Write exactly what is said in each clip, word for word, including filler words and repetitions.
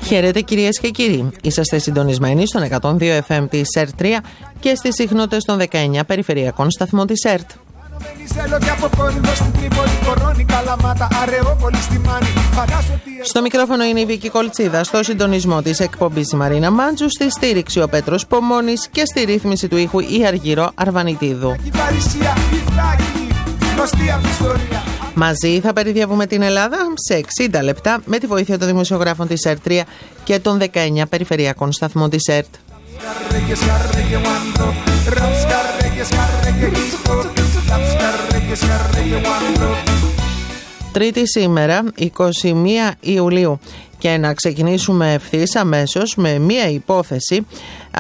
Χαίρετε κυρίες και κύριοι. Είσαστε συντονισμένοι στον εκατόν δύο εφ εμ της ΕΡΤ τρία και στις συχνότητες των δεκαεννιά περιφερειακών σταθμών της ΕΡΤ. Στο μικρόφωνο είναι η Βίκη Κολτσίδα, στο συντονισμό της εκπομπής η Μαρίνα Μάντζου, στη στήριξη ο Πέτρος Πομώνης και στη ρύθμιση του ήχου η Αργυρό Αρβανιτίδου. Μαζί θα περιδιαβούμε την Ελλάδα σε εξήντα λεπτά με τη βοήθεια των δημοσιογράφων της ΕΡΤ τρία και των δεκαεννιά περιφερειακών σταθμών της ΕΡΤ. Τρίτη σήμερα, εικοστή πρώτη Ιουλίου. Και να ξεκινήσουμε ευθύς αμέσως με μία υπόθεση α,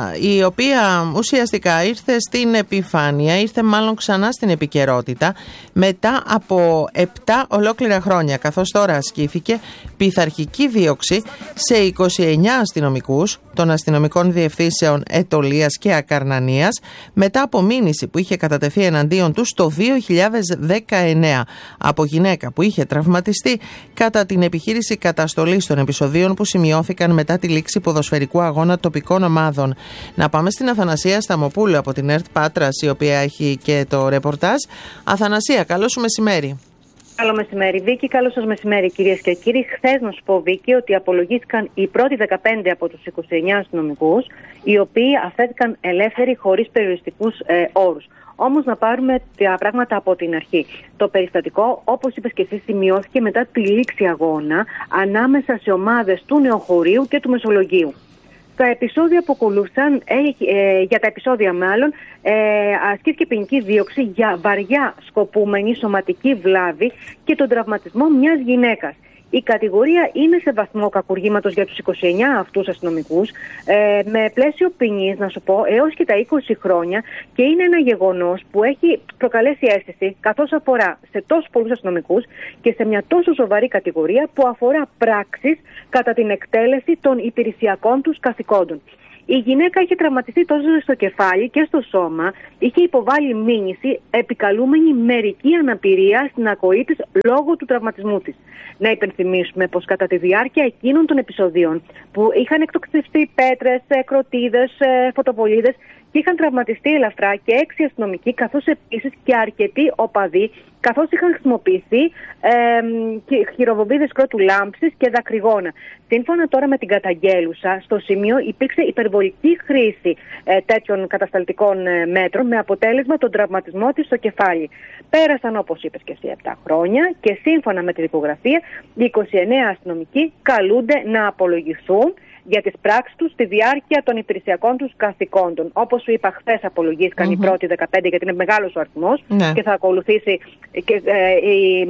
η οποία ουσιαστικά ήρθε στην επιφάνεια, ήρθε μάλλον ξανά στην επικαιρότητα μετά από επτά ολόκληρα χρόνια, καθώς τώρα ασκήθηκε πειθαρχική δίωξη σε είκοσι εννιά αστυνομικούς των αστυνομικών διευθύνσεων Αιτωλείας και Ακαρνανίας μετά από μήνυση που είχε κατατεθεί εναντίον τους το δύο χιλιάδες δεκαεννέα από γυναίκα που είχε τραυματιστεί κατά την επιχείρηση καταστολής των επεισοδίων που σημειώθηκαν μετά τη λήξη ποδοσφαιρικού αγώνα τοπικών ομάδων. Να πάμε στην Αθανασία Σταμοπούλου από την ΕΡΤ Πάτρας, η οποία έχει και το ρεπορτάζ. Αθανασία, καλό σου μεσημέρι. Καλό μεσημέρι, Βίκη. Καλό σας μεσημέρι, κυρίες και κύριοι. Χθες να σου πω, Βίκη, ότι απολογήθηκαν οι πρώτοι δεκαπέντε από τους είκοσι εννιά αστυνομικούς, οι οποίοι αφέθηκαν ελεύθεροι χωρίς περιοριστικούς ε, όρους. Όμως να πάρουμε τα πράγματα από την αρχή. Το περιστατικό, όπως είπες και εσύ, σημειώθηκε μετά τη λήξη αγώνα ανάμεσα σε ομάδες του Νεοχωρίου και του Μεσολογγίου. Τα επεισόδια που ακολούθησαν, ε, ε, για τα επεισόδια μάλλον, ε, ασκήθηκε ποινική δίωξη για βαριά σκοπούμενη σωματική βλάβη και τον τραυματισμό μιας γυναίκας. Η κατηγορία είναι σε βαθμό κακουργήματος για τους είκοσι εννιά αυτούς αστυνομικούς, ε, με πλαίσιο ποινής, να σου πω, έως και τα είκοσι χρόνια, και είναι ένα γεγονός που έχει προκαλέσει αίσθηση, καθώς αφορά σε τόσους πολλούς αστυνομικούς και σε μια τόσο σοβαρή κατηγορία που αφορά πράξεις κατά την εκτέλεση των υπηρεσιακών τους καθηκόντων. Η γυναίκα είχε τραυματιστεί τόσο στο κεφάλι και στο σώμα, είχε υποβάλει μήνυση επικαλούμενη μερική αναπηρία στην ακοή της λόγω του τραυματισμού της. Να υπενθυμίσουμε πως κατά τη διάρκεια εκείνων των επεισοδίων που είχαν εκτοξευστεί πέτρες, κροτίδες, φωτοβολίδες και είχαν τραυματιστεί ελαφρά και έξι αστυνομικοί, καθώς επίσης και αρκετοί οπαδοί, καθώς είχαν χρησιμοποιηθεί ε, χειροβομβίδες κρότου λάμψης και δακρυγόνα. Σύμφωνα τώρα με την καταγγέλουσα, στο σημείο υπήρξε υπερβολική χρήση ε, τέτοιων κατασταλτικών ε, μέτρων, με αποτέλεσμα τον τραυματισμό της στο κεφάλι. Πέρασαν, όπως είπες και εσύ, επτά χρόνια και σύμφωνα με τη δικογραφία, οι είκοσι εννιά αστυνομικοί καλούνται να απολογηθούν για τις πράξεις τους στη διάρκεια των υπηρεσιακών τους καθηκόντων. Όπως σου είπα, χθες απολογήθηκαν mm-hmm. οι πρώτοι δεκαπέντε, γιατί είναι μεγάλος ο αριθμός, ναι. και θα ακολουθήσει και ε, η,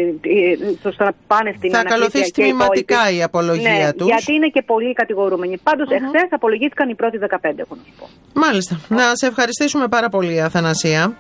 ε, ε, θα πάνε στην θα ακολουθήσει τμηματικά η απολογία ναι, τους. Γιατί είναι και πολλοί κατηγορούμενοι. Πάντως mm-hmm. εχθές απολογήθηκαν οι πρώτοι δεκαπέντε, έχω να σου πω. Μάλιστα. Oh. Να σε ευχαριστήσουμε πάρα πολύ, Αθανασία.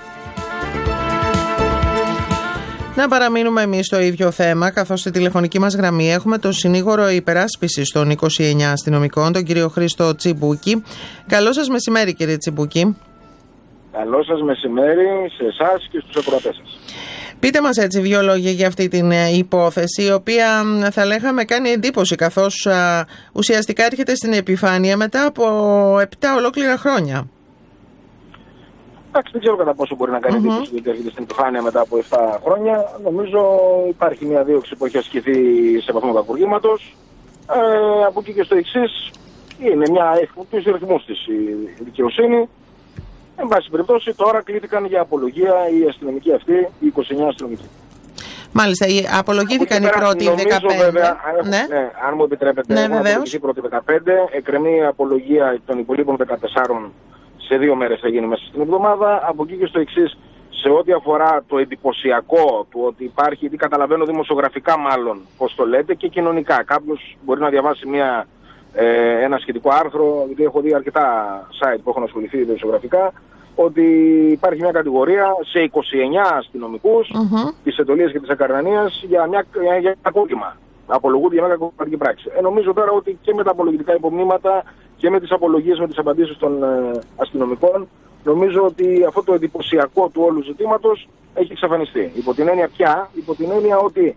Να παραμείνουμε εμείς στο ίδιο θέμα, καθώς στη τηλεφωνική μας γραμμή έχουμε τον συνήγορο υπεράσπισης των είκοσι εννιά αστυνομικών, τον κύριο Χρήστο Τσιμπούκη. Καλό σας μεσημέρι, κύριε Τσιμπούκη. Καλό σας μεσημέρι σε εσάς και στους ακροατές σας. Πείτε μας έτσι δύο λόγια για αυτή την υπόθεση, η οποία θα λέγαμε κάνει εντύπωση, καθώς α, ουσιαστικά έρχεται στην επιφάνεια μετά από επτά ολόκληρα χρόνια. Εντάξει, δεν ξέρω κατά πόσο μπορεί να κάνει εντύπωση mm-hmm. ότι έρχεται στην επιφάνεια μετά από επτά χρόνια. Νομίζω υπάρχει μια δίωξη που έχει ασκηθεί σε βαθμό κακουργήματος. Ε, από εκεί και στο εξής, είναι μια εκπομπή ρυθμούς της η δικαιοσύνη. Εν πάση περιπτώσει, τώρα κλήθηκαν για απολογία οι αστυνομικοί αυτοί, οι είκοσι εννιά αστυνομικοί. Μάλιστα, απολογήθηκαν οι πρώτοι νομίζω, δεκαπέντε. Βέβαια, ναι. Ναι, αν μου επιτρέπετε, ναι, έχουν απολογηθεί οι πρώτοι δεκαπέντε. Εκκρεμεί η απολογία των υπολείπων δεκατεσσάρων. Σε δύο μέρες θα γίνει μέσα στην εβδομάδα. Από εκεί και στο εξής, σε ό,τι αφορά το εντυπωσιακό του ότι υπάρχει, γιατί καταλαβαίνω δημοσιογραφικά μάλλον πώς το λέτε, και κοινωνικά. Κάποιος μπορεί να διαβάσει μια, ε, ένα σχετικό άρθρο, γιατί έχω δει αρκετά site που έχουν ασχοληθεί δημοσιογραφικά, ότι υπάρχει μια κατηγορία σε είκοσι εννιά αστυνομικούς mm-hmm. της Αιτωλείας και της Ακαρνανίας για, μια, για, για ένα κόκκιμα. Απολογούνται για μια κακοποιητική πράξη. Ε, νομίζω τώρα ότι και με τα απολογητικά υπομνήματα και με τις απολογίες, με τις απαντήσεις των ε, αστυνομικών, νομίζω ότι αυτό το εντυπωσιακό του όλου ζητήματος έχει εξαφανιστεί. Υπό την έννοια πια, υπό την έννοια ότι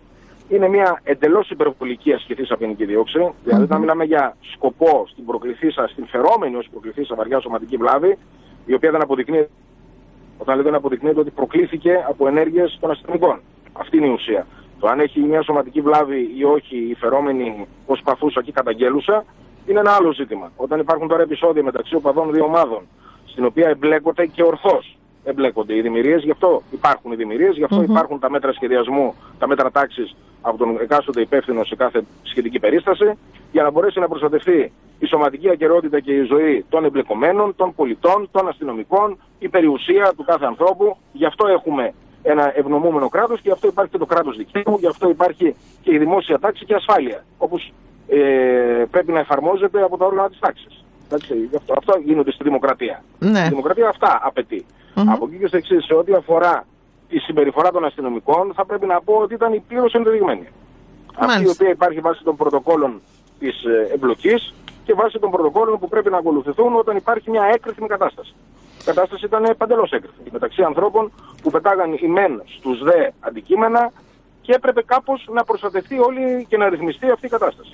είναι μια εντελώς υπερβολική ασκηθής ποινική δίωξη. Mm-hmm. Δηλαδή, όταν μιλάμε για σκοπό στην προκληθήσα, στην φερόμενη ως προκληθήσα βαριά σωματική βλάβη, η οποία δεν αποδεικνύεται, όταν λέει δεν αποδεικνύεται ότι προκλήθηκε από ενέργειες των αστυνομικών. Αυτή είναι η ουσία. Το αν έχει μια σωματική βλάβη ή όχι η φερόμενη ως παθούσα και καταγγέλουσα είναι ένα άλλο ζήτημα. Όταν υπάρχουν τώρα επεισόδια μεταξύ οπαδών δύο ομάδων, στην οποία εμπλέκονται και ορθώς εμπλέκονται οι δημιουργίες, γι' αυτό υπάρχουν οι δημιουργίες, γι' αυτό mm-hmm. υπάρχουν τα μέτρα σχεδιασμού, τα μέτρα τάξης από τον εκάστοτε υπεύθυνο σε κάθε σχετική περίσταση, για να μπορέσει να προστατευτεί η σωματική ακεραιότητα και η ζωή των εμπλεκομένων, των πολιτών, των αστυνομικών, η περιουσία του κάθε ανθρώπου. Γι' αυτό έχουμε ένα ευνομούμενο κράτος και γι' αυτό υπάρχει και το κράτος δικαίου, γι' αυτό υπάρχει και η δημόσια τάξη και ασφάλεια, όπως ε, πρέπει να εφαρμόζεται από τα όργανα της τάξης. Αυτό, αυτό γίνονται στη δημοκρατία. Ναι. Η δημοκρατία αυτά απαιτεί. Mm-hmm. Από εκεί και στο εξής, σε ό,τι αφορά τη συμπεριφορά των αστυνομικών, θα πρέπει να πω ότι ήταν πλήρως ενδεδειγμένη. Αυτή η οποία υπάρχει βάσει των πρωτοκόλων της ε, εμπλοκής και βάσει των πρωτοκόλων που πρέπει να ακολουθηθούν όταν υπάρχει μια έκρηθμη κατάσταση. Η κατάσταση ήταν παντελώς έκρηθμη μεταξύ ανθρώπων που πετάγαν οι μεν στους δε αντικείμενα και έπρεπε κάπως να προστατευτεί όλη και να ρυθμιστεί αυτή η κατάσταση.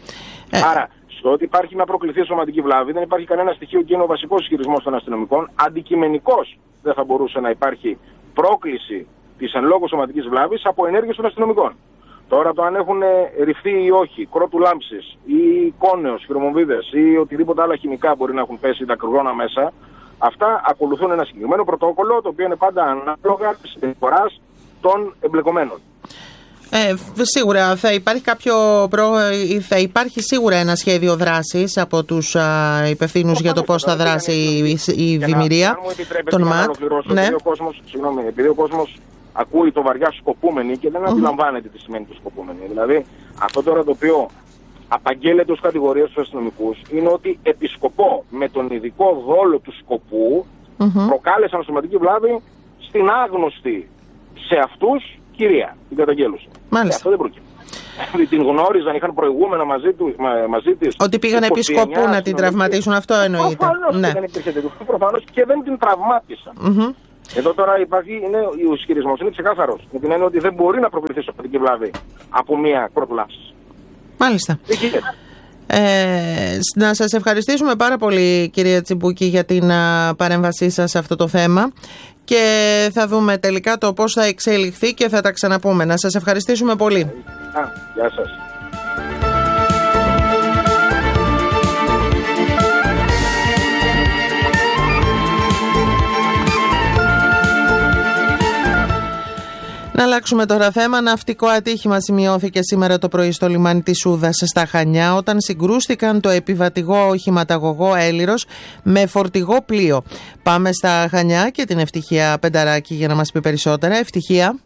Ε. Άρα, στο ότι υπάρχει μια προκληθή σωματική βλάβη, δεν υπάρχει κανένα στοιχείο και είναι ο βασικός ισχυρισμός των αστυνομικών. Αντικειμενικώς δεν θα μπορούσε να υπάρχει πρόκληση της εν λόγω σωματικής βλάβης από ενέργειες των αστυνομικών. Τώρα το αν έχουν ρηφθεί ή όχι, κρότου λάμψης ή κόνεος, χειρομοβίδες ή οτιδήποτε άλλα χημικά μπορεί να έχουν πέσει τα κρυγόνα μέσα, αυτά ακολουθούν ένα συγκεκριμένο πρωτόκολλο, το οποίο είναι πάντα ανάλογα της συμπεριφοράς των εμπλεκομένων. Ε, σίγουρα θα υπάρχει κάποιο προ... θα υπάρχει σίγουρα ένα σχέδιο δράσης από τους υπευθύνους για το πώς θα δράσει η, η δημιουργία των ΜΑΤ. Ναι. Επειδή ο κόσμος, συγγνώμη, επειδή ο κόσμος ακούει το βαριά σκοπούμενη και δεν mm-hmm. αντιλαμβάνεται τι σημαίνει το σκοπούμενη. Δηλαδή, αυτό τώρα το οποίο απαγγέλλεται ως κατηγορία στους αστυνομικούς είναι ότι επισκοπώ με τον ειδικό δόλο του σκοπού mm-hmm. προκάλεσαν σωματική βλάβη στην άγνωστη σε αυτούς κυρία, την καταγγέλουσα. Μάλιστα. Αυτό δεν προκύπτει. Την γνώριζαν, είχαν προηγούμενα μαζί, του, μαζί της. Ότι πήγαν επί σκοπού να την τραυματίσουν, αυτό εννοείται. Προφανώς ναι. δεν υπήρχε τέτοιο, προφανώς και δεν την τραυμάτισαν. Mm-hmm. Εδώ τώρα υπάρχει, είναι, ο ισχυρισμός είναι ξεκάθαρος. Με την έννοια ότι δεν μπορεί να προκληθεί σωματική βλάβη από μία κρότουλάψη. Μάλιστα. Ε, να σας ευχαριστήσουμε πάρα πολύ, κυρία Τσιμπούκη, για την α, παρέμβασή σας σε αυτό το θέμα και θα δούμε τελικά το πώς θα εξελιχθεί και θα τα ξαναπούμε. Να σας ευχαριστήσουμε πολύ. Α, γεια σας. Να αλλάξουμε τώρα θέμα. Ναυτικό ατύχημα σημειώθηκε σήμερα το πρωί στο λιμάνι της Σούδας στα Χανιά όταν συγκρούστηκαν το επιβατηγό οχηματαγωγό Έλυρος με φορτηγό πλοίο. Πάμε στα Χανιά και την Ευτυχία Πενταράκη για να μας πει περισσότερα. Ευτυχία.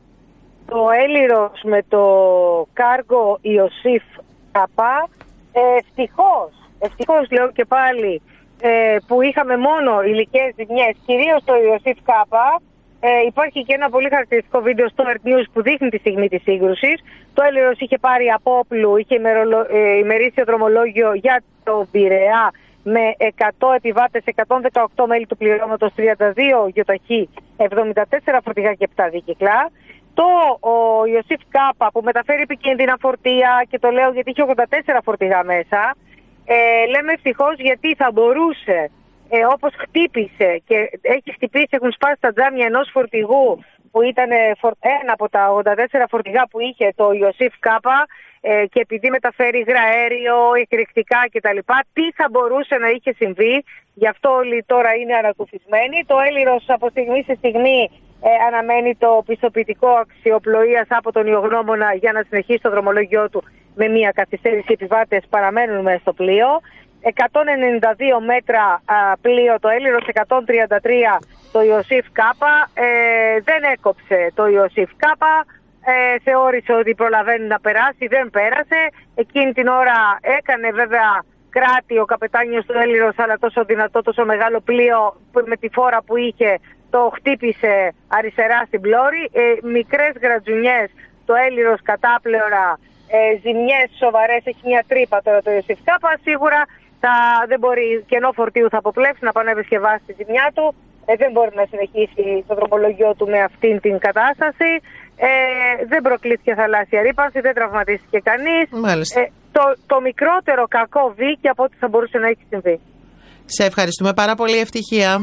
Το Έλυρος με το κάργο Ιωσήφ Καπά, ευτυχώς, ευτυχώς λέω και πάλι που είχαμε μόνο υλικές ζημιές, κυρίως το Ιωσήφ Καπά. Ε, υπάρχει και ένα πολύ χαρακτηριστικό βίντεο στο Earth News που δείχνει τη στιγμή της σύγκρουσης. Το Έλυρος είχε πάρει από όπλου, είχε ημερολο, ε, ημερήσιο δρομολόγιο για το Πειραιά με εκατό επιβάτες, εκατόν δεκαοκτώ μέλη του πληρώματος, τριάντα δύο γεωταχή, εβδομήντα τέσσερα φορτηγά και επτά δίκυκλα. Το ο Ιωσήφ Κάπα που μεταφέρει επικίνδυνα φορτία, και το λέω γιατί είχε ογδόντα τέσσερα φορτηγά μέσα, ε, λέμε ευτυχώς γιατί θα μπορούσε... Ε, όπως χτύπησε και έχει χτυπήσει, έχουν σπάσει τα τζάμια ενός φορτηγού που ήταν ένα από τα ογδόντα τέσσερα φορτηγά που είχε το Ιωσήφ Κάπα ε, και επειδή μεταφέρει υγρά αέριο, εκρηκτικά κτλ. Τι θα μπορούσε να είχε συμβεί, γι' αυτό όλοι τώρα είναι ανακουφισμένοι. Το Έλυρος από στιγμή σε στιγμή ε, αναμένει το πιστοποιητικό αξιοπλοείας από τον ιογνώμονα για να συνεχίσει το δρομολόγιο του με μια καθυστέρηση. Οι επιβάτες παραμένουν μέσα στο πλοίο. εκατόν ενενήντα δύο μέτρα α, πλοίο το Έλυρος, εκατόν τριάντα τρία το Ιωσήφ Κάπα. Ε, δεν έκοψε το Ιωσήφ Κάπα, ε, θεώρησε ότι προλαβαίνει να περάσει, δεν πέρασε. Εκείνη την ώρα έκανε βέβαια κράτη ο καπετάνιος του Έλυρος, αλλά τόσο δυνατό, τόσο μεγάλο πλοίο που με τη φόρα που είχε το χτύπησε αριστερά στην πλώρη. Ε, μικρές γρατζουνιές το Έλυρος κατάπλευρα, ε, ζημιές σοβαρές, έχει μια τρύπα τώρα το Ιωσήφ Κάπα. Σίγουρα θα, δεν μπορεί, κενό φορτίου θα αποπλέψει, να πάει να επισκευάσει τη ζημιά του. Ε, δεν μπορεί να συνεχίσει το δρομολογιό του με αυτήν την κατάσταση. Ε, δεν προκλήθηκε θαλάσσια ρύπανση, δεν τραυματίστηκε κανείς. Ε, το, το μικρότερο κακό βγήκε από ό,τι θα μπορούσε να έχει συμβεί. Σε ευχαριστούμε πάρα πολύ, ευτυχία.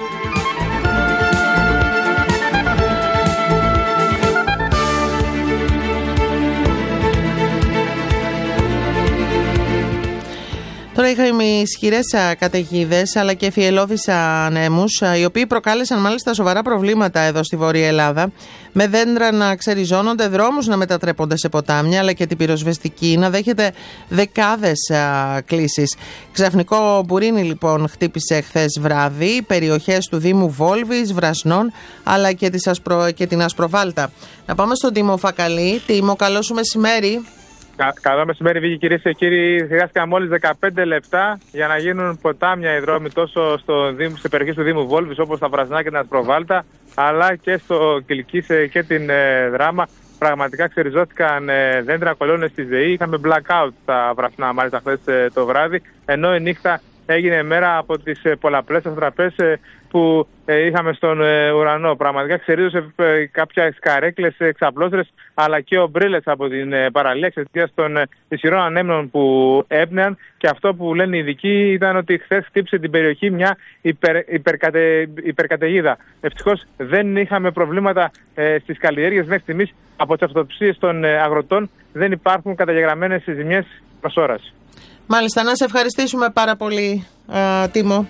Τώρα είχαμε ισχυρές καταιγίδες αλλά και φιελώδεις ανέμους, οι οποίοι προκάλεσαν μάλιστα σοβαρά προβλήματα εδώ στη Βόρεια Ελλάδα, με δέντρα να ξεριζώνονται, δρόμους να μετατρέπονται σε ποτάμια, αλλά και την πυροσβεστική να δέχεται δεκάδες κλήσεις. Ξαφνικό μπουρίνι λοιπόν χτύπησε χθες βράδυ περιοχές του Δήμου Βόλβης, Βρασνών, αλλά και, της Ασπρο... και την Ασπροβάλτα. Να πάμε στον Τίμο Φακαλή. Τίμο, καλό σου μεσημέρι. Καλό μεσημέρι, Βίκη, κυρίες και κύριοι. Χρειάστηκαν μόλις δεκαπέντε λεπτά για να γίνουν ποτάμια οι δρόμοι τόσο στο Δήμο, σε περιοχές του Δήμου Βόλβης, όπως τα Βρασνά και την Ασπροβάλτα, αλλά και στο Κιλκίσε και την ε, Δράμα. Πραγματικά ξεριζώθηκαν ε, δέντρα, κολόνες στη ΔΕΗ. Είχαμε blackout στα Βρασνά, μάλιστα χθες ε, το βράδυ, ενώ η νύχτα έγινε μέρα από τις ε, πολλαπλές αστραπές ε, που ε, είχαμε στον ε, ουρανό. Πραγματικά ξερίζωσε ε, κάποια καρέκλες, εξαπλώστρες, αλλά και ομπρέλες από την ε, παραλία εξαιτίας των ε, ισχυρών ανέμων που έπνεαν. Και αυτό που λένε οι ειδικοί ήταν ότι χθες χτύπησε την περιοχή μια υπερ, υπερκατε, υπερκαταιγίδα. Ευτυχώς δεν είχαμε προβλήματα ε, στις καλλιέργειες μέχρι στιγμής. Από τις αυτοψίες των ε, αγροτών δεν υπάρχουν καταγεγραμμένες ζημιές προς ώρας. Μάλιστα, να σε ευχαριστήσουμε πάρα πολύ, α, Τίμο.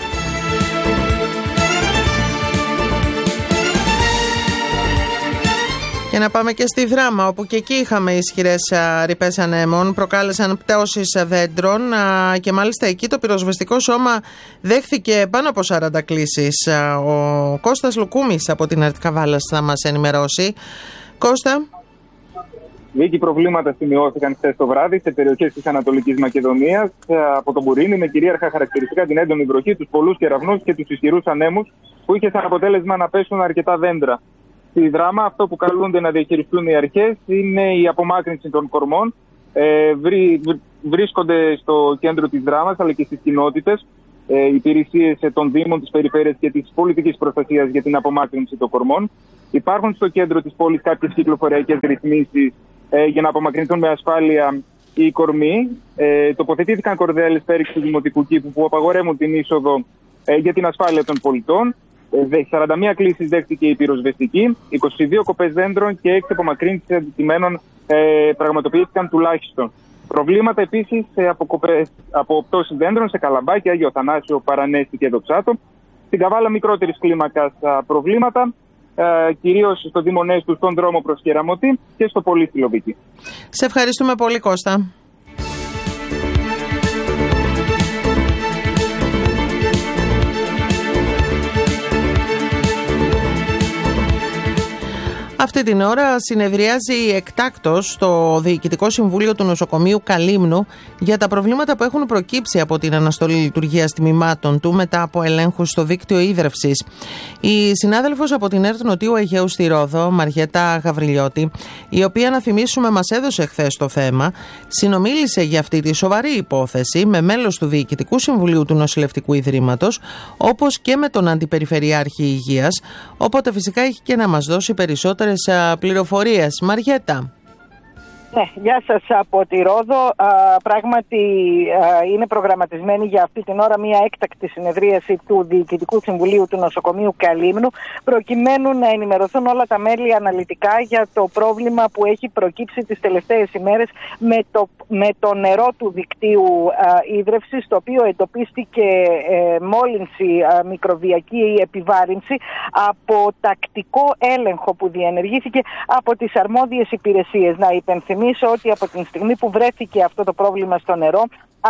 Και να πάμε και στη Δράμα, όπου και εκεί είχαμε ισχυρές ρηπές ανέμων, προκάλεσαν πτώσεις δέντρων α, και μάλιστα εκεί το πυροσβεστικό σώμα δέχθηκε πάνω από σαράντα κλήσεις. Α, ο Κώστας Λουκούμης από την Αρτικά Βάλας θα μας ενημερώσει. Κώστα. Βίκη, προβλήματα σημειώθηκαν χθες το βράδυ σε περιοχές της Ανατολικής Μακεδονίας από τον Μπουρίνι, με κυρίαρχα χαρακτηριστικά την έντονη βροχή, τους πολλούς κεραυνούς και τους ισχυρούς ανέμους που είχε σαν αποτέλεσμα να πέσουν αρκετά δέντρα. Στη Δράμα, αυτό που καλούνται να διαχειριστούν οι αρχές είναι η απομάκρυνση των κορμών. Ε, βρί, βρίσκονται στο κέντρο της Δράμας αλλά και στις κοινότητες ε, υπηρεσίες των Δήμων, της Περιφέρειας και της Πολιτικής Προστασίας για την απομάκρυνση των κορμών. Υπάρχουν στο κέντρο της πόλης κάποιες κυκλοφοριακές ρυθμίσεις ε, για να απομακρυνθούν με ασφάλεια οι κορμοί. Ε, τοποθετήθηκαν κορδέλες πέριξ του Δημοτικού Κήπου που απαγορεύουν την είσοδο ε, για την ασφάλεια των πολιτών. Ε, σαράντα μία κλήσεις δέχτηκε η πυροσβεστική, είκοσι δύο κοπές δέντρων και έξι απομακρύνσεις αντικειμένων ε, πραγματοποιήθηκαν τουλάχιστον. Προβλήματα επίσης ε, από, κοπές, από πτώσεις δέντρων σε Καλαμπάκι, Άγιο Θανάσιο, Παρανέστη και Δοξάτο. Στην Καβάλα μικρότερης κλίμακας α, προβλήματα, ε, κυρίως στο Δήμο Νέστου, στον δρόμο προς Κεραμωτή και στο Πολύστηλο, Βίκη. Σε ευχαριστούμε πολύ, Κώστα. Αυτή την ώρα συνεδριάζει εκτάκτως το Διοικητικό Συμβούλιο του Νοσοκομείου Καλύμνου για τα προβλήματα που έχουν προκύψει από την αναστολή λειτουργίας τμήματων του μετά από ελέγχους στο δίκτυο ίδρευσης. Η συνάδελφος από την ΕΡΤ Νοτιού Αιγαίου στη Ρόδο, Μαριέτα Γαβριλιώτη, η οποία, να θυμίσουμε, μας έδωσε χθες το θέμα, συνομίλησε για αυτή τη σοβαρή υπόθεση με μέλος του Διοικητικού Συμβουλίου του Νοσηλευτικού Ιδρύματος, όπως και με τον Αντιπεριφερειάρχη Υγείας, οπότε φυσικά έχει και να μας δώσει περισσότερες πληροφορίες. Μαριέτα. Ναι, γεια σας από τη Ρόδο. Α, πράγματι α, είναι προγραμματισμένη για αυτή την ώρα μια έκτακτη συνεδρίαση του Διοικητικού Συμβουλίου του Νοσοκομείου Καλύμνου, προκειμένου να ενημερωθούν όλα τα μέλη αναλυτικά για το πρόβλημα που έχει προκύψει τις τελευταίες ημέρες με το, με το νερό του δικτύου α, ίδρευσης, το οποίο εντοπίστηκε ε, μόλυνση, α, μικροβιακή επιβάρυνση από τακτικό έλεγχο που διενεργήθηκε από τις αρμόδιες υπηρεσίες. Να υπενθυμίσω ότι από την στιγμή που βρέθηκε αυτό το πρόβλημα στο νερό,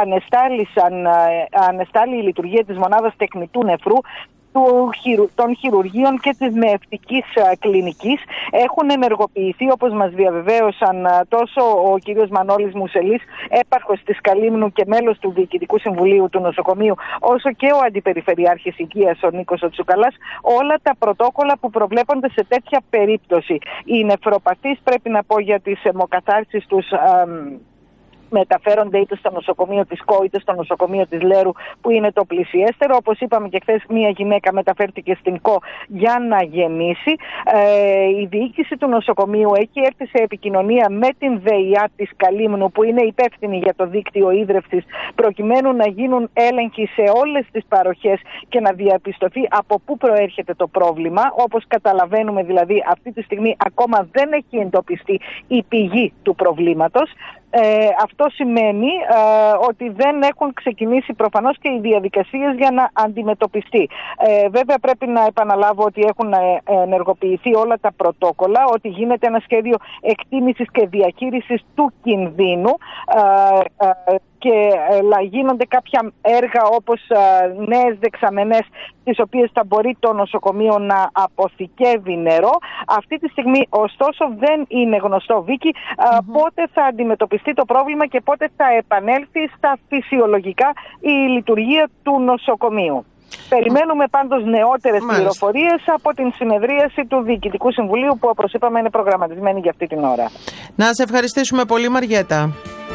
ανεστάλλει η λειτουργία της μονάδας τεχνητού νεφρού, των χειρουργείων και της μεευτικής κλινικής. Έχουν ενεργοποιηθεί, όπως μας διαβεβαίωσαν, τόσο ο κύριος Μανώλης Μουσελής, έπαρχος της Καλύμνου και μέλος του Διοικητικού Συμβουλίου του Νοσοκομείου, όσο και ο Αντιπεριφερειάρχης Υγείας, ο Νίκος ο Τσουκαλάς, όλα τα πρωτόκολλα που προβλέπονται σε τέτοια περίπτωση. Οι νεφροπαθείς, πρέπει να πω, για τις αιμοκαθάρσεις τους, μεταφέρονται είτε στο νοσοκομείο της ΚΟ είτε στο νοσοκομείο της Λέρου, που είναι το πλησιέστερο. Όπως είπαμε και χθες, μία γυναίκα μεταφέρθηκε στην ΚΟ για να γεννήσει. Ε, η διοίκηση του νοσοκομείου έχει έρθει σε επικοινωνία με την ΔΕΙΑ της Καλύμνου, που είναι υπεύθυνη για το δίκτυο ίδρευσης, προκειμένου να γίνουν έλεγχοι σε όλες τις παροχές και να διαπιστωθεί από πού προέρχεται το πρόβλημα. Όπως καταλαβαίνουμε, δηλαδή, αυτή τη στιγμή ακόμα δεν έχει εντοπιστεί η πηγή του προβλήματος. Ε, αυτό σημαίνει ε, ότι δεν έχουν ξεκινήσει προφανώς και οι διαδικασίες για να αντιμετωπιστεί. Ε, βέβαια πρέπει να επαναλάβω ότι έχουν ενεργοποιηθεί όλα τα πρωτόκολλα, ότι γίνεται ένα σχέδιο εκτίμησης και διαχείρισης του κινδύνου ε, ε, και ε, γίνονται κάποια έργα όπως ε, νέες δεξαμενές, τις οποίες θα μπορεί το νοσοκομείο να αποθηκεύει νερό. Αυτή τη στιγμή ωστόσο δεν είναι γνωστό, Βίκη, mm-hmm. πότε θα αντιμετωπιστεί το πρόβλημα και πότε θα επανέλθει στα φυσιολογικά η λειτουργία του νοσοκομείου. Περιμένουμε πάντως νεότερες πληροφορίες από την συνεδρίαση του Διοικητικού Συμβουλίου, που όπως είπαμε είναι προγραμματισμένη για αυτή την ώρα. Να σε ευχαριστήσουμε πολύ, Μαριέτα.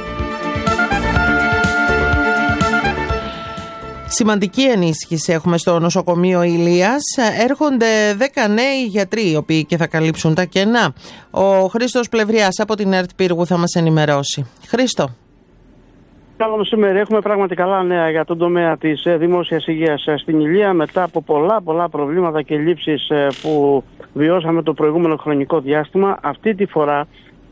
Σημαντική ενίσχυση έχουμε στο νοσοκομείο Ηλίας. Έρχονται δέκα νέοι γιατροί, οι οποίοι και θα καλύψουν τα κενά. Ο Χρήστος Πλευριάς από την ΕΡΤ Πύργου θα μας ενημερώσει. Χρήστο. Καλό μεσημέρι. Έχουμε πράγματι καλά νέα για τον τομέα της δημόσιας υγείας στην Ηλία, μετά από πολλά πολλά προβλήματα και λήψεις που βιώσαμε το προηγούμενο χρονικό διάστημα. Αυτή τη φορά,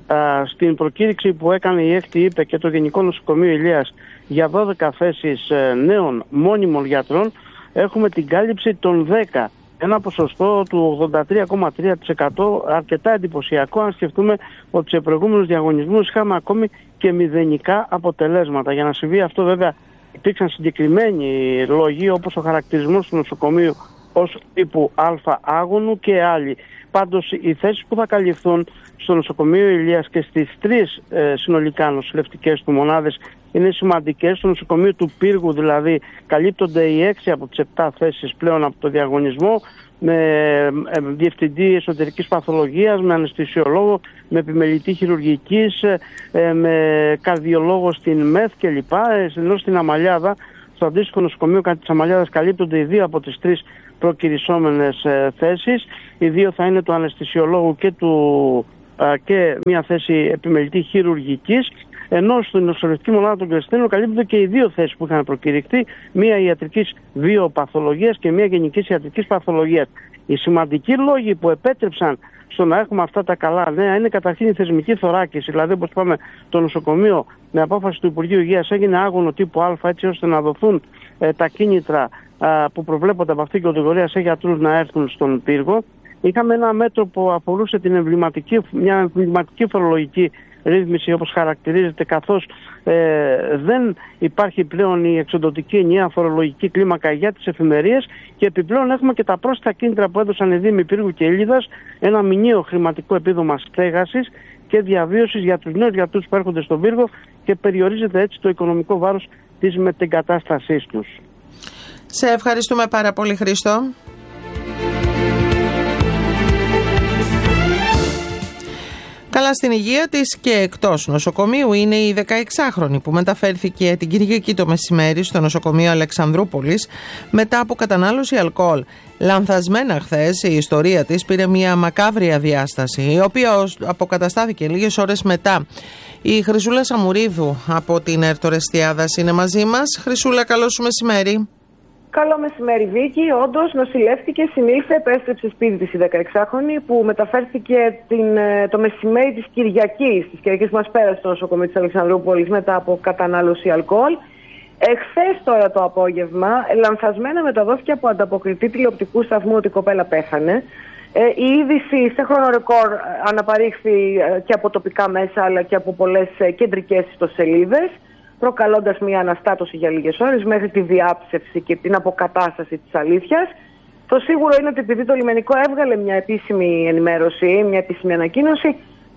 στην προκήρυξη που έκανε η ΕΚΤ ΥΠΕ και το Γενικό Νοσοκομείο Ηλίας για δώδεκα θέσεις νέων μόνιμων γιατρών, έχουμε την κάλυψη των δέκα. Ένα ποσοστό του ογδόντα τρία κόμμα τρία τοις εκατό, αρκετά εντυπωσιακό, αν σκεφτούμε ότι σε προηγούμενους διαγωνισμούς είχαμε ακόμη και μηδενικά αποτελέσματα. Για να συμβεί αυτό, βέβαια, υπήρξαν συγκεκριμένοι λόγοι, όπως ο χαρακτηρισμός του νοσοκομείου ως τύπου Α άγωνου και άλλοι. Πάντως, οι θέσεις που θα καλυφθούν στο νοσοκομείο Ηλίας και στις τρεις ε, συνολικά νοσηλευτικές του μονάδες είναι σημαντικές. Στο νοσοκομείο του Πύργου, δηλαδή, καλύπτονται οι έξι από τις επτά θέσεις πλέον από το διαγωνισμό, με ε, διευθυντή εσωτερικής παθολογίας, με αναισθησιολόγο, με επιμελητή χειρουργικής, ε, με καρδιολόγο στην ΜΕΘ κλπ. Ενώ στην Αμαλιάδα, στο αντίστοιχο νοσοκομείο της Αμαλιάδας, καλύπτονται οι δύο από τις τρεις προκυρισόμενες ε, θέσεις. Οι δύο θα είναι του αναισθησιολόγου και, του, ε, και μια θέση επιμελητή χειρουργικής. Ενώ στην νοσηλευτική μονάδα των Κρεστίνων καλύπτονται και οι δύο θέσεις που είχαν προκηρυχθεί, μία ιατρικής βιοπαθολογίας και μία γενικής ιατρικής παθολογίας. Οι σημαντικοί λόγοι που επέτρεψαν στο να έχουμε αυτά τα καλά νέα είναι καταρχήν η θεσμική θωράκιση. Δηλαδή, όπως είπαμε, το νοσοκομείο με απόφαση του Υπουργείου Υγείας έγινε άγωνο τύπου Α, έτσι ώστε να δοθούν ε, τα κίνητρα ε, που προβλέπονται από αυτήν την κατηγορία σε γιατρούς να έρθουν στον Πύργο. Είχαμε ένα μέτρο που αφορούσε την εμβληματική, μια εμβληματική φορολογική ρύθμιση, όπως χαρακτηρίζεται, καθώς ε, δεν υπάρχει πλέον η εξοντωτική ενιαία φορολογική κλίμακα για τις εφημερίες, και επιπλέον έχουμε και τα πρόσθετα κίνητρα που έδωσαν οι Δήμοι Πύργου και Ήλιδας, ένα μηνιαίο χρηματικό επίδομα στέγασης και διαβίωσης για τους νέους γιατρούς που έρχονται στον Πύργο, και περιορίζεται έτσι το οικονομικό βάρος της μετεγκατάστασής τους. Σε ευχαριστούμε πάρα πολύ, Χρήστο. Καλά στην υγεία της και εκτός νοσοκομείου είναι η δεκαεξάχρονη που μεταφέρθηκε την Κυριακή το μεσημέρι στο νοσοκομείο Αλεξανδρούπολης μετά από κατανάλωση αλκοόλ. Λανθασμένα χθες η ιστορία της πήρε μια μακάβρια διάσταση, η οποία αποκαταστάθηκε λίγες ώρες μετά. Η Χρυσούλα Σαμουρίδου από την ΕΡΤ Ορεστιάδας είναι μαζί μας. Χρυσούλα, καλό σου μεσημέρι. Καλό μεσημέρι, Βίκη. Όντως, νοσηλεύτηκε, συνήλθε, επέστρεψε σπίτι της η δεκαεξάχρονη που μεταφέρθηκε την, το μεσημέρι της Κυριακής, της Κυριακής που μας πέρασε στο νοσοκομείο της Αλεξανδρούπολης μετά από κατανάλωση αλκοόλ. Εχθές τώρα το απόγευμα, λανθασμένα μεταδόθηκε από ανταποκριτή τηλεοπτικού σταθμού ότι η κοπέλα πέθανε. Ε, η είδηση σε χρόνο ρεκόρ αναπαρήχθη και από τοπικά μέσα αλλά και από πολλές κεντρικές ιστοσελίδες, προκαλώντας μια αναστάτωση για λίγες ώρες μέχρι τη διάψευση και την αποκατάσταση της αλήθειας. Το σίγουρο είναι ότι επειδή το λιμενικό έβγαλε μια επίσημη ενημέρωση, μια επίσημη ανακοίνωση,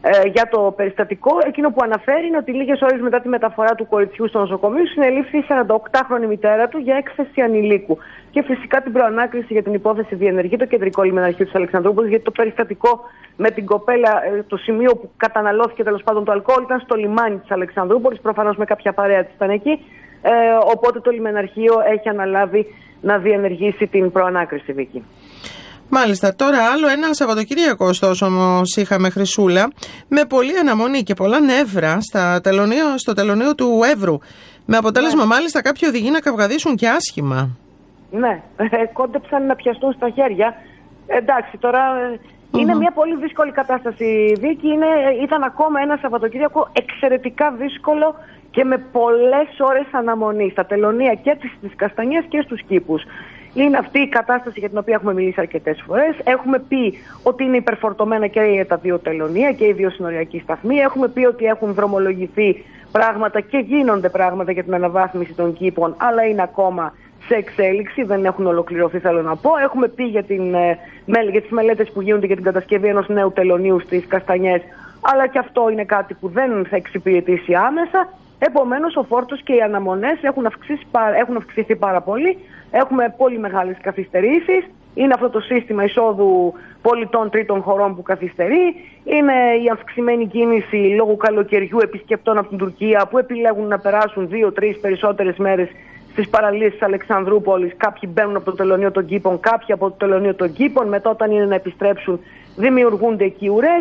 ε, για το περιστατικό. Εκείνο που αναφέρει είναι ότι λίγες ώρες μετά τη μεταφορά του κοριτσιού στο νοσοκομείο συνελήφθη η σαρανταοκτάχρονη μητέρα του για έκθεση ανηλίκου. Και φυσικά την προανάκριση για την υπόθεση διενεργεί το Κεντρικό Λιμεναρχείο της Αλεξανδρούπολης, γιατί το περιστατικό με την κοπέλα, το σημείο που καταναλώθηκε τέλος πάντων το αλκοόλ, ήταν στο λιμάνι της Αλεξανδρούπολης. Προφανώς με κάποια παρέα της ήταν εκεί. Ε, οπότε το Λιμεναρχείο έχει αναλάβει να διενεργήσει την προανάκριση, Βίκη. Μάλιστα. Τώρα άλλο ένα Σαββατοκύριακο, ωστόσο, όμως είχαμε, Χρυσούλα, με πολλή αναμονή και πολλά νεύρα στα τελωνίο, στο τελωνίο του Εύρου. Με αποτέλεσμα, ναι, μάλιστα κάποιοι οδηγοί να καυγαδίσουν και άσχημα. Ναι, ε, κόντεψαν να πιαστούν στα χέρια. Εντάξει, τώρα mm-hmm. είναι μια πολύ δύσκολη κατάσταση, Βίκη. Είναι, ήταν ακόμα ένα Σαββατοκύριακο εξαιρετικά δύσκολο και με πολλές ώρες αναμονή στα τελωνία και στις Καστανιές και στους κήπους. Είναι αυτή η κατάσταση για την οποία έχουμε μιλήσει αρκετές φορές. Έχουμε πει ότι είναι υπερφορτωμένα και τα δύο τελωνία και οι δύο συνοριακοί σταθμοί. Έχουμε πει ότι έχουν δρομολογηθεί πράγματα και γίνονται πράγματα για την αναβάθμιση των κήπων, αλλά είναι ακόμα σε εξέλιξη, δεν έχουν ολοκληρωθεί, θέλω να πω. Έχουμε πει για, την, για τις μελέτες που γίνονται για την κατασκευή ενός νέου τελωνίου στις Καστανιές, αλλά και αυτό είναι κάτι που δεν θα εξυπηρετήσει άμεσα. Επομένως, ο φόρτος και οι αναμονές έχουν, έχουν αυξηθεί πάρα πολύ. Έχουμε πολύ μεγάλες καθυστερήσεις. Είναι αυτό το σύστημα εισόδου πολιτών τρίτων χωρών που καθυστερεί. Είναι η αυξημένη κίνηση λόγω καλοκαιριού επισκεπτών από την Τουρκία που επιλέγουν να περάσουν δύο-τρεις περισσότερες μέρες στις παραλίες της Αλεξανδρούπολης. Κάποιοι μπαίνουν από το τελωνίο των κήπων, κάποιοι από το τελωνίο των κήπων. Μετά, όταν είναι να επιστρέψουν, δημιουργούνται εκεί ουρές.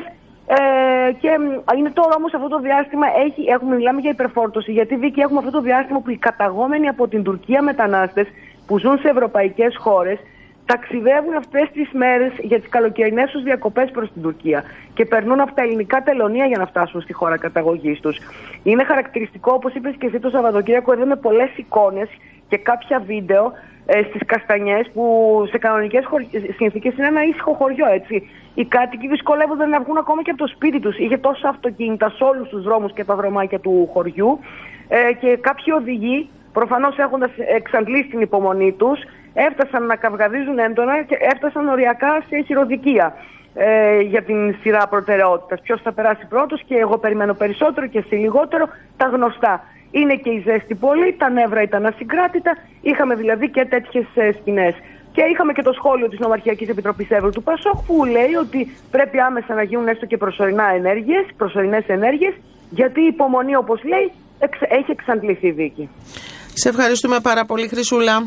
Ε, και είναι τώρα όμως αυτό το διάστημα, έχει, έχουμε, μιλάμε για υπερφόρτωση, γιατί, Βίκη, έχουμε αυτό το διάστημα που οι καταγόμενοι από την Τουρκία μετανάστες που ζουν σε ευρωπαϊκές χώρες ταξιδεύουν αυτές τις μέρες για τις καλοκαιρινές τους διακοπές προς την Τουρκία και περνούν από τα ελληνικά τελωνία για να φτάσουν στη χώρα καταγωγής τους. Είναι χαρακτηριστικό, όπως είπες και εσύ, το Σαββατοκύριακο είδαμε πολλές εικόνες και κάποια βίντεο ε, στις Καστανιές που σε κανονικές συνθήκες είναι ένα ήσυχο χωριό, έτσι. Οι κάτοικοι δυσκολεύονταν να βγουν ακόμα και από το σπίτι τους. Είχε τόσα αυτοκίνητα σε όλους τους δρόμους και τα δρομάκια του χωριού ε, και κάποιοι οδηγοί, προφανώς έχοντας εξαντλήσει την υπομονή τους, έφτασαν να καυγαδίζουν έντονα και έφτασαν οριακά σε χειροδικία ε, για την σειρά προτεραιότητας. Ποιος θα περάσει πρώτος και εγώ περιμένω περισσότερο και εσύ λιγότερο, τα γνωστά. Είναι και η ζέστη πολύ, τα νεύρα ήταν ασυγκράτητα, είχαμε δηλαδή και τέτοιες ε, σκηνές. Και είχαμε και το σχόλιο της Νομαρχιακής Επιτροπής Εύρου του Πασόκ που λέει ότι πρέπει άμεσα να γίνουν έστω και προσωρινά ενέργειες, προσωρινές ενέργειες, γιατί η υπομονή, όπως λέει, εξ, έχει εξαντληθεί, Βίκη. Σε ευχαριστούμε πάρα πολύ, Χρυσούλα.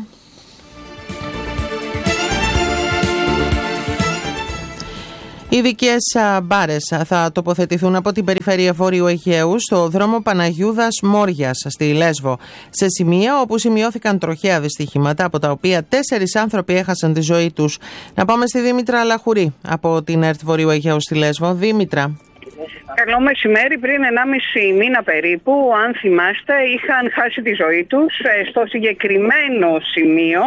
Ειδικές μπάρες θα τοποθετηθούν από την περιφέρεια Βόρειου Αιγαίου στο δρόμο Παναγιούδας Μόριας στη Λέσβο, σε σημεία όπου σημειώθηκαν τροχαία δυστυχήματα, από τα οποία τέσσερις άνθρωποι έχασαν τη ζωή τους. Να πάμε στη Δήμητρα Λαχουρή από την ΕΡΤ Βορείου Αιγαίου στη Λέσβο. Δήμητρα. Καλό μεσημέρι. Πριν ενάμιση μήνα περίπου, αν θυμάστε, είχαν χάσει τη ζωή τους στο συγκεκριμένο σημείο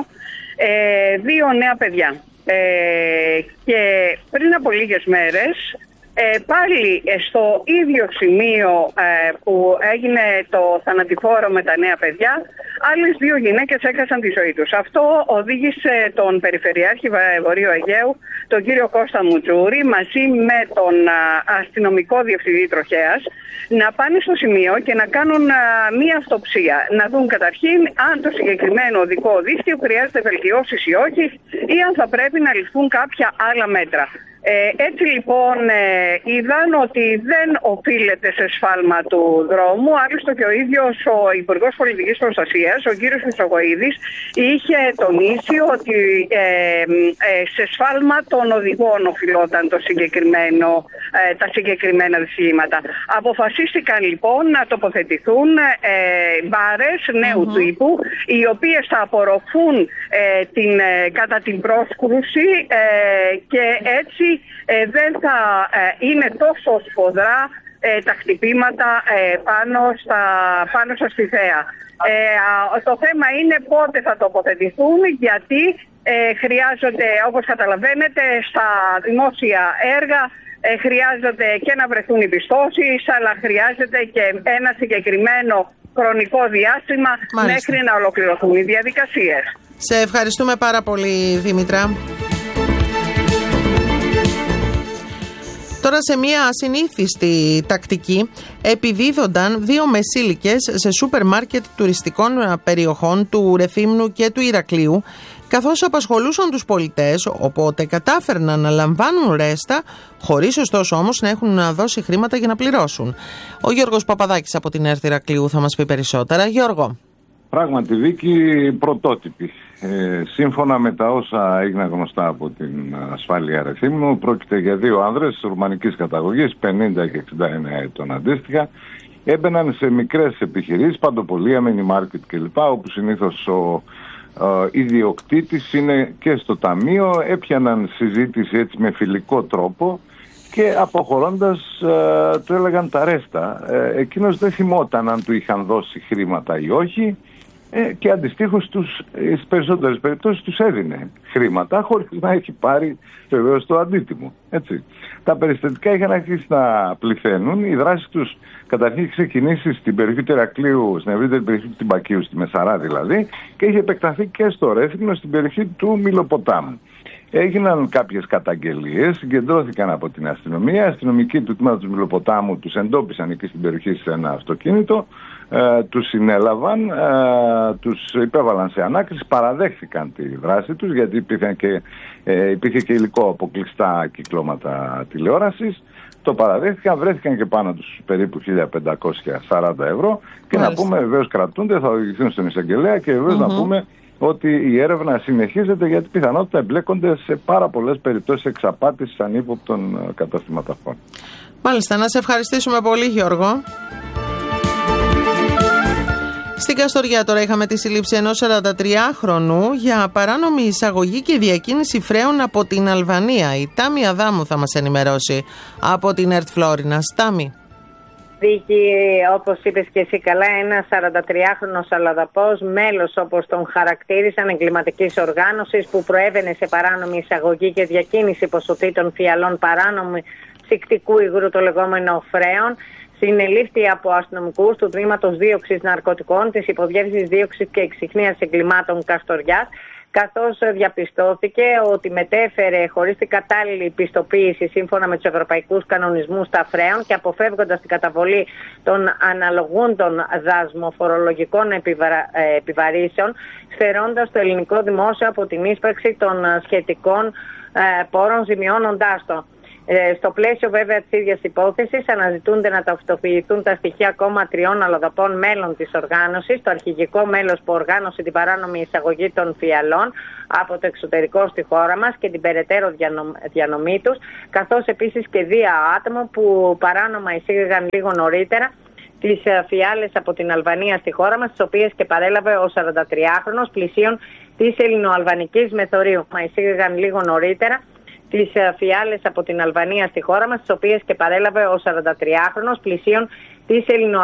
ε, δύο νέα παιδιά. Ε, και πριν από λίγες μέρες ε, πάλι στο ίδιο σημείο ε, που έγινε το θανατηφόρο με τα νέα παιδιά, άλλες δύο γυναίκες έχασαν τη ζωή τους. Αυτό οδήγησε τον Περιφερειάρχη Βορείου Αιγαίου, τον κύριο Κώστα Μουτζούρη, μαζί με τον α, αστυνομικό διευθυντή τροχέας, να πάνε στο σημείο και να κάνουν α, μία αυτοψία. Να δουν καταρχήν αν το συγκεκριμένο οδικό δίκτυο χρειάζεται βελτιώσεις ή όχι, ή αν θα πρέπει να ληφθούν κάποια άλλα μέτρα. Ε, έτσι λοιπόν ε, είδαν ότι δεν οφείλεται σε σφάλμα του δρόμου. Άλλωστε και ο ίδιος ο Υπουργός Πολιτικής Προστασίας, ο κύριος Χρυσογοίδης, είχε τονίσει ότι ε, ε, σε σφάλμα των οδηγών οφειλόταν το συγκεκριμένο, ε, τα συγκεκριμένα δυστυχήματα. Αποφασίστηκαν λοιπόν να τοποθετηθούν ε, μπάρες νέου mm-hmm. τύπου, οι οποίες θα απορροφούν ε, την, ε, κατά την πρόσκρουση ε, και έτσι Ε, δεν θα ε, είναι τόσο σφοδρά ε, τα χτυπήματα ε, πάνω, στα, πάνω στα σπιθέα. Ε, το θέμα είναι πότε θα τοποθετηθούν, γιατί ε, χρειάζονται, όπως καταλαβαίνετε, στα δημόσια έργα ε, χρειάζονται και να βρεθούν οι πιστώσεις, αλλά χρειάζεται και ένα συγκεκριμένο χρονικό διάστημα Μάλιστα. μέχρι να ολοκληρωθούν οι διαδικασίες. Σε ευχαριστούμε πάρα πολύ, Δήμητρα. Τώρα, σε μια ασυνήθιστη τακτική, επιδίδονταν δύο μεσήλικες σε σούπερ μάρκετ τουριστικών περιοχών του Ρεθύμνου και του Ηρακλείου, καθώς απασχολούσαν τους πολιτές, οπότε κατάφερναν να λαμβάνουν ρέστα, χωρίς ωστόσο όμως να έχουν να δώσει χρήματα για να πληρώσουν. Ο Γιώργος Παπαδάκης από την ΕΡΤ Ηρακλείου θα μας πει περισσότερα. Γιώργο. Πράγματι, Βίκη, πρωτότυπη. Ε, σύμφωνα με τα όσα έγιναν γνωστά από την ασφάλεια Ρεθύμνου, πρόκειται για δύο άνδρες ρουμανικής καταγωγής, πενήντα και εξήντα εννέα ετών αντίστοιχα. Έμπαιναν σε μικρές επιχειρήσεις, παντοπολία, mini market κλπ, όπου συνήθως ο ε, ιδιοκτήτης είναι και στο ταμείο. Έπιαναν συζήτηση έτσι με φιλικό τρόπο και αποχωρώντας ε, του έλεγαν τα ρέστα. Ε, εκείνος δεν θυμόταν αν του είχαν δώσει χρήματα ή όχι. Ε, και αντιστοίχως στις περισσότερες περιπτώσεις τους έδινε χρήματα χωρίς να έχει πάρει βεβαίως το αντίτιμο. Έτσι. Τα περιστατικά είχαν αρχίσει να πληθαίνουν. Η δράση τους καταρχήν είχε ξεκινήσει στην περιοχή του Ηρακλείου, στην ευρύτερη περιοχή του Τυμπακίου, στη Μεσαρά δηλαδή, και είχε επεκταθεί και στο Ρέθυμνο, στην περιοχή του Μιλοποτάμου. Έγιναν κάποιες καταγγελίες, συγκεντρώθηκαν από την αστυνομία. Οι αστυνομικοί του τμήματος του Μιλοποτάμου τους εντόπισαν εκεί στην περιοχή σε ένα αυτοκίνητο, ε, τους συνέλαβαν, ε, τους υπέβαλαν σε ανάκριση, παραδέχθηκαν τη δράση τους, γιατί υπήρχε και, ε, υπήρχε και υλικό από κλειστά κυκλώματα τηλεόρασης. Το παραδέχθηκαν, βρέθηκαν και πάνω τους περίπου χίλια πεντακόσια σαράντα ευρώ και Μάλιστα. να πούμε βεβαίως κρατούνται, θα οδηγηθούν στον εισαγγελέα και βεβαίως mm-hmm. να πούμε ότι η έρευνα συνεχίζεται, γιατί πιθανότητα εμπλέκονται σε πάρα πολλές περιπτώσεις εξαπάτησης ανύποπτων καταστηματαρχών. Μάλιστα, να σε ευχαριστήσουμε πολύ, Γιώργο. Στην Καστοριά τώρα είχαμε τη σύλληψη ενός σαραντατριάχρονου για παράνομη εισαγωγή και διακίνηση φρέων από την Αλβανία. Η Τάμι Αδάμου θα μας ενημερώσει από την ΕΡΤ Φλόρινας. Τάμι. Δίκη, όπως είπες και εσύ καλά, ένα σαραντατριάχρονος αλλοδαπός, μέλος όπως τον χαρακτήρισαν εγκληματικής οργάνωσης, που προέβαινε σε παράνομη εισαγωγή και διακίνηση ποσοτήτων φιαλών παράνομου ψυκτικού υγρού, το λεγόμενο φρέον, συνελήφθη από αστυνομικούς του τμήματος δίωξης ναρκωτικών της Υποδιεύθυνσης Δίωξης και Εξυχνίας Εγκλημάτων Καστοριάς, καθώς διαπιστώθηκε ότι μετέφερε χωρίς την κατάλληλη πιστοποίηση σύμφωνα με τους ευρωπαϊκούς κανονισμούς τα φρέον και αποφεύγοντας την καταβολή των αναλογούντων δασμοφορολογικών επιβαρα... επιβαρύσεων, στερώντας το ελληνικό δημόσιο από την ίσπραξη των σχετικών ε, πόρων, ζημιώνοντάς το. Ε, στο πλαίσιο βέβαια της ίδιας υπόθεσης αναζητούνται να ταυτοποιηθούν τα στοιχεία ακόμα τριών αλλοδαπών μέλων της οργάνωσης, το αρχηγικό μέλος που οργάνωσε την παράνομη εισαγωγή των φιαλών από το εξωτερικό στη χώρα μας και την περαιτέρω διανομή τους, καθώς επίσης και δύο άτομα που παράνομα εισήγαγαν λίγο νωρίτερα τις φιάλες από την Αλβανία στη χώρα μας, τις οποίες και παρέλαβε ο σαραντατριάχρονος πλησίων της ελληνοαλβανικής μεθορίου. Μα εισήγαγαν λίγο νωρίτερα τις φιάλες από την Αλβανία στη χώρα μας, τις οποίες και παρέλαβε ο σαραντατριάχρονος πλησίων της ελληνοαλβανικής